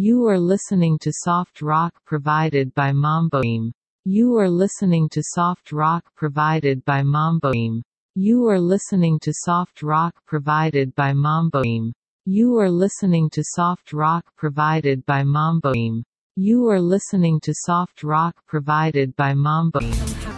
You are listening to soft rock provided by Mamboim. You are listening to soft rock provided by Mamboim. You are listening to soft rock provided by Mamboim. You are listening to soft rock provided by Mamboim. You are listening to soft rock provided by Mamboim.